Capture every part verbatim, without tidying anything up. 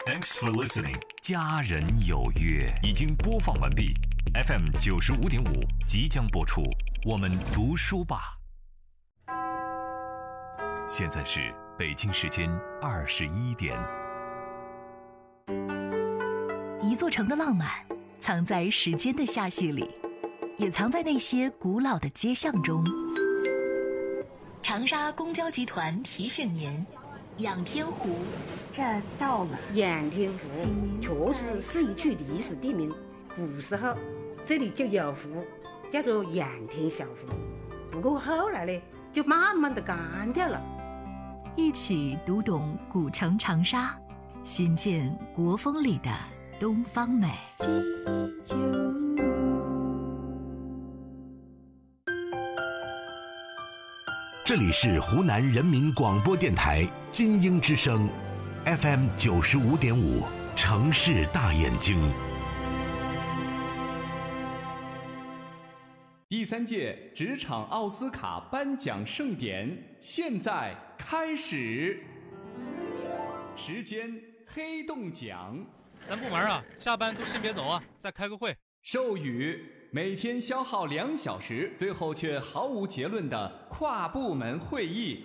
Thanks for listening。家人有约已经播放完毕 ，F M 九十五点五即将播出。我们读书吧。现在是北京时间二十一点。 一座城的浪漫，藏在时间的下序里，也藏在那些古老的街巷中。长沙公交集团提醒您。仰天湖，这儿到了。 仰天湖确实是一处历史地名，古时候这里就有湖，叫做仰天小湖。不过后来呢，就慢慢的干掉了。 一起读懂古城长沙，寻见国风里的东方美。 这里是湖南人民广播电台金鹰之声 F M 九十五点五城市大眼睛。 第三届职场奥斯卡颁奖盛典现在开始，时间黑洞奖。 咱部门啊，下班都先别走啊，再开个会。 授予每天消耗两小时，最后却毫无结论的跨部门会议。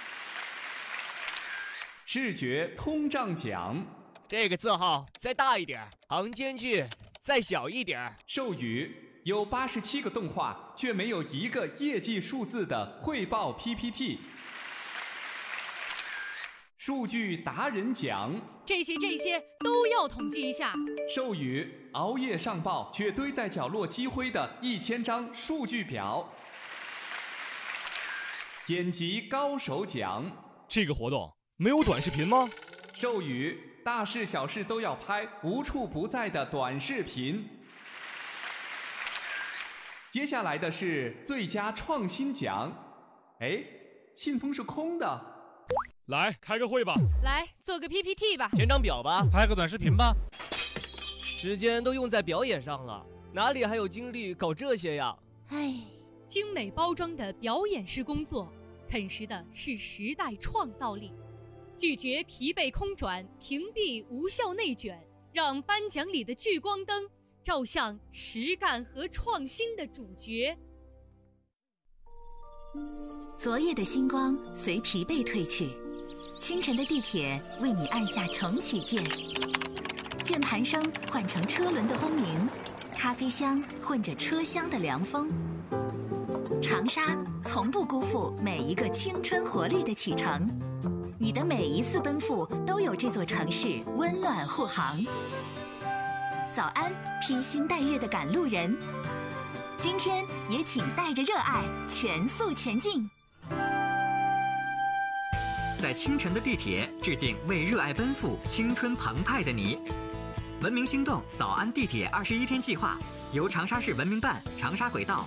视觉通胀奖， 这个字号再大一点，行间距再小一点。 授予有八十七个动画却没有一个业绩数字的汇报 P P T。数据达人奖， 这些这些都要统计一下。 授予熬夜上报却堆在角落积灰的一千张数据表。剪辑高手奖， 这个活动没有短视频吗？ 授予大事小事都要拍，无处不在的短视频。接下来的是最佳创新奖。哎，信封是空的。 来开个会吧， 来做个 P P T 吧， 填张表吧， 拍个短视频吧。 时间都用在表演上了，哪里还有精力搞这些呀？ 唉，精美包装的表演式工作，啃食的是时代创造力。拒绝疲惫空转，屏蔽无效内卷，让颁奖里的聚光灯照向实干和创新的主角。 昨夜的星光随疲惫褪去，清晨的地铁为你按下重启键，键盘声换成车轮的轰鸣，咖啡香混着车厢的凉风。长沙从不辜负每一个青春活力的启程，你的每一次奔赴都有这座城市温暖护航。早安，披星戴月的赶路人，今天也请带着热爱全速前进。 在清晨的地铁致敬为热爱奔赴、青春澎湃的你。文明心动早安地铁二十一天计划由长沙市文明办、长沙轨道、